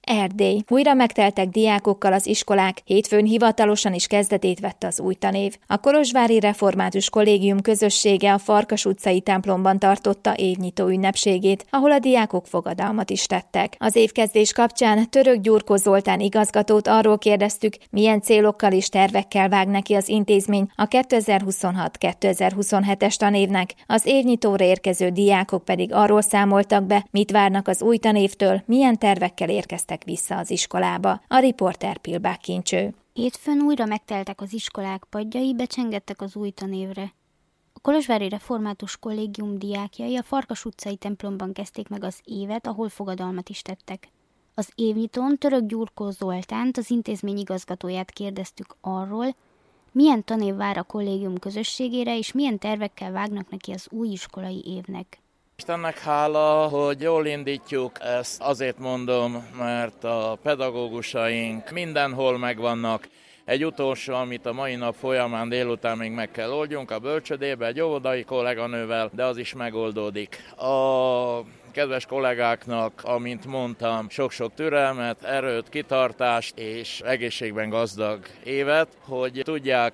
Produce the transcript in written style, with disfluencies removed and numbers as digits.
Erdély. Újra megteltek diákokkal az iskolák, hétfőn hivatalosan is kezdetét vette az új tanév. A Kolozsvári Református Kollégium közössége a Farkas utcai templomban tartotta évnyitó ünnepségét, ahol a diákok fogadalmat is tettek. Az évkezdés kapcsán Török Gyurkó Zoltán igazgatót arról kérdeztük, milyen célokkal és tervekkel vág neki az intézmény a 2026-2027-es tanévnek, az évnyitóra érkező diákok pedig arról számoltak be, mit várnak az új tanévtől, milyen tervekkel érkeztek vissza az iskolába. A riporter Pilbák Kincső. Hétfőn újra megteltek az iskolák padjai, becsengettek az új tanévre. A Kolozsvári Református Kollégium diákjai a Farkas utcai templomban kezdték meg az évet, ahol fogadalmat is tettek. Az évnyitón Török Gyurkó Zoltánt, az intézmény igazgatóját kérdeztük arról, milyen tanév vár a kollégium közösségére, és milyen tervekkel vágnak neki az új iskolai évnek. Istennek hála, hogy jól indítjuk, ezt azért mondom, mert a pedagógusaink mindenhol megvannak. Egy utolsó, amit a mai nap folyamán délután még meg kell oldjunk a bölcsödébe, egy óvodai kolléganővel, de az is megoldódik. A kedves kollégáknak, amint mondtam, sok-sok türelmet, erőt, kitartást és egészségben gazdag évet, hogy tudják